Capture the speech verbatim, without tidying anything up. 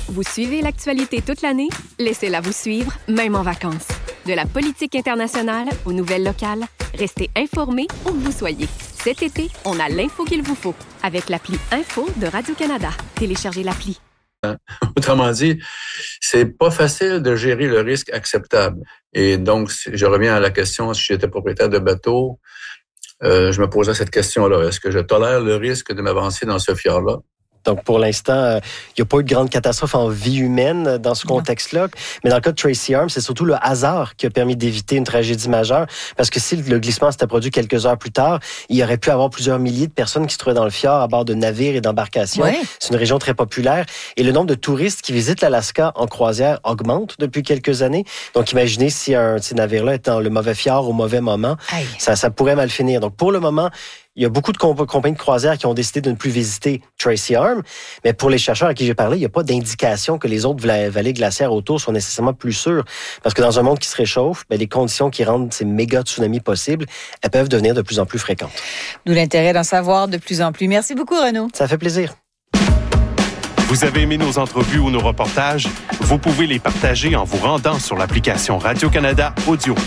Vous suivez l'actualité toute l'année? Laissez-la vous suivre, même en vacances. De la politique internationale aux nouvelles locales, restez informés où que vous soyez. Cet été, on a l'info qu'il vous faut avec l'appli Info de Radio-Canada. Téléchargez l'appli. Autrement dit, c'est pas facile de gérer le risque acceptable. Et donc, je reviens à la question, si j'étais propriétaire de bateau, euh, je me posais cette question-là. Est-ce que je tolère le risque de m'avancer dans ce fjord-là? Donc, pour l'instant, il euh, n'y a pas eu de grande catastrophe en vie humaine dans ce contexte-là. Mais dans le cas de Tracy Arm, c'est surtout le hasard qui a permis d'éviter une tragédie majeure. Parce que si le glissement s'était produit quelques heures plus tard, il y aurait pu avoir plusieurs milliers de personnes qui se trouvaient dans le fjord à bord de navires et d'embarcations. Ouais. C'est une région très populaire. Et le nombre de touristes qui visitent l'Alaska en croisière augmente depuis quelques années. Donc, imaginez si un ces navire-là est dans le mauvais fjord au mauvais moment, ça, ça pourrait mal finir. Donc, pour le moment, il y a beaucoup de comp- compagnies de croisière qui ont décidé de ne plus visiter Tracy Arm, mais pour les chercheurs à qui j'ai parlé, il n'y a pas d'indication que les autres vallées glaciaires autour sont nécessairement plus sûres. Parce que dans un monde qui se réchauffe, ben, les conditions qui rendent ces méga tsunamis possibles, elles peuvent devenir de plus en plus fréquentes. D'où l'intérêt d'en savoir de plus en plus. Merci beaucoup, Renaud. Ça fait plaisir. Vous avez aimé nos entrevues ou nos reportages? Vous pouvez les partager en vous rendant sur l'application Radio-Canada Audio.